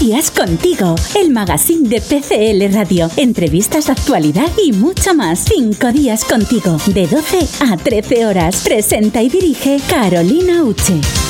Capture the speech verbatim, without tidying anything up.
días contigo, el magazine de P C L Radio. Entrevistas, actualidad y mucho más. Cinco días contigo, de doce a trece horas. Presenta y dirige Carolina Uche.